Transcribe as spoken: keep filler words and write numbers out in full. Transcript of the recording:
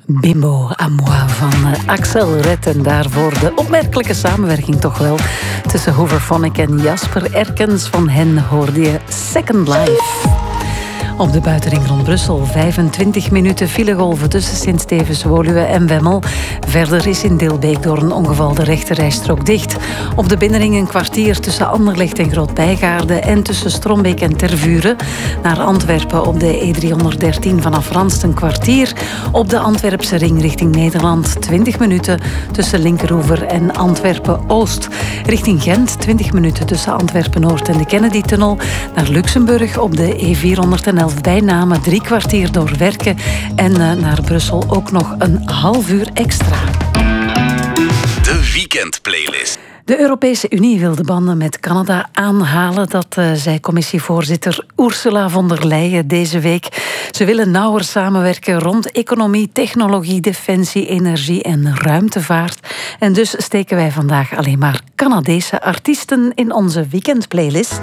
Bimbo à moi van Axel Red. En daarvoor de opmerkelijke samenwerking toch wel tussen Hooverphonic en Jasper Erkens. Van hen hoorde je Second Life. Op de buitenring rond Brussel vijfentwintig minuten filegolven tussen Sint-Stevens, Woluwe en Wemmel. Verder is in Dilbeek door een ongeval de rechterrijstrook dicht. Op de binnenring een kwartier tussen Anderlecht en Groot-Bijgaarde en tussen Strombeek en Tervuren. Naar Antwerpen op de E driehonderddertien vanaf Ranst een kwartier. Op de Antwerpse ring richting Nederland twintig minuten tussen Linkeroever en Antwerpen-Oost. Richting Gent twintig minuten tussen Antwerpen-Noord en de Kennedy-tunnel. Naar Luxemburg op de E vierhonderdelf bij Namen drie kwartier door Werken. En uh, naar Brussel ook nog een half uur extra. De weekendplaylist. De Europese Unie wil de banden met Canada aanhalen. Dat uh, zei commissievoorzitter Ursula von der Leyen deze week. Ze willen nauwer samenwerken rond economie, technologie, defensie, energie en ruimtevaart. En dus steken wij vandaag alleen maar Canadese artiesten in onze weekendplaylist.